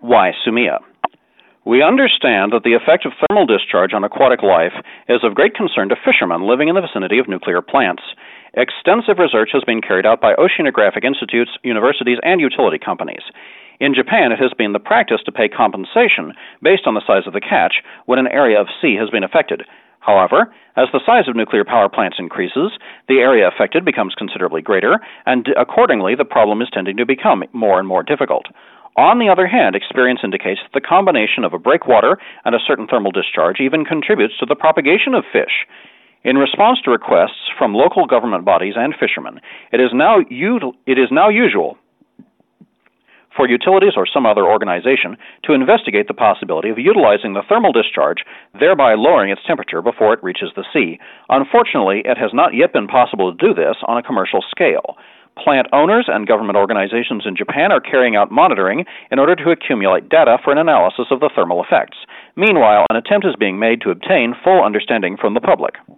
Why Sumia? We understand that the effect of thermal discharge on aquatic life is of great concern to fishermen living in the vicinity of nuclear plants. Extensive research has been carried out by oceanographic institutes, universities, and utility companies. In Japan, it has been the practice to pay compensation based on the size of the catch when an area of sea has been affected. However, as the size of nuclear power plants increases, the area affected becomes considerably greater, and accordingly, the problem is tending to become more and more difficult. On the other hand, experience indicates that the combination of a breakwater and a certain thermal discharge even contributes to the propagation of fish. In response to requests from local government bodies and fishermen, it is now usual for utilities or some other organization to investigate the possibility of utilizing the thermal discharge, thereby lowering its temperature before it reaches the sea. Unfortunately, it has not yet been possible to do this on a commercial scale. Plant owners and government organizations in Japan are carrying out monitoring in order to accumulate data for an analysis of the thermal effects. Meanwhile, an attempt is being made to obtain full understanding from the public.